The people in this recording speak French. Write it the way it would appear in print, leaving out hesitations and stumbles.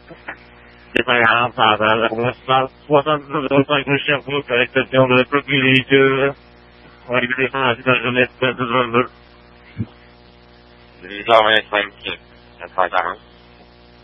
C'est pas grave, ça va. On va se faire 62,5 de Sherbrooke à l'exception de Coquille-les-Gueux. On va aller descendre dans la journée de 22. 10h25, 440.